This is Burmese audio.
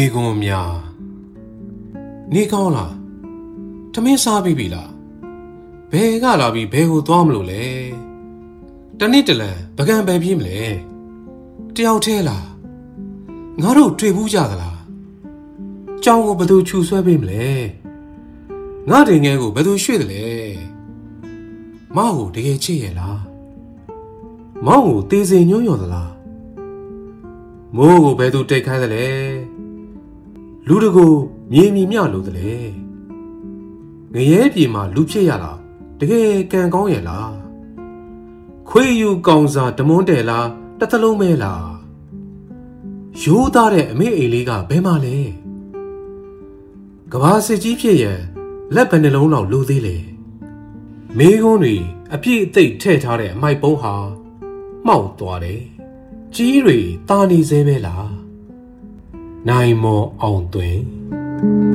နေကုန်များနေကောင်းလားထမင်းစားပြီလားဘယ်ကလာပြီးဘယ်ကိုသွားမလို့လဲတနေ့တလန်ပကံပဲပြေးမလဲတယောက်တည်းလားငါတို့တွေ့ဘူးကြသလားကြောင်ကိုဘယ်သူခြူဆွဲပေးမလဲငါတင်ငယ်ကိုဘယ်သူရွှေ့တယ်လဲမောင်ကိုတကယ်ချစ်ရဲ့လားမောင်ကိုတေးစင်ညွှန်းရော်သလားမိုးကိုဘယ်သူတိတ်ခိုင်းတယ်လဲလူတကူမြေမြမြလို့တယ်လေငရဲပြေမှာလူဖြစ်ရလားတကယ်ကံကောင်းရဲ့လားခွေယူကောင်စာတမွန်းတယ်လားတစ်သလုံးမဲလားရိုးသားတဲ့အမေအိမ်လေးကဘယ်မှာလဲကဘာစစ်ကြီးဖြစ်ရန်လက်ဘယ်နှလုံးလောက်လိုသေးလဲမေးခွန်းတွေအပြည့်အသိထည့်ထားတဲ့အမိုက်ပုံးဟာမှောက်သွားတယ်ကြီးတွေတာနေသေးပဲလားနိုင်မော်အောင်သွင်း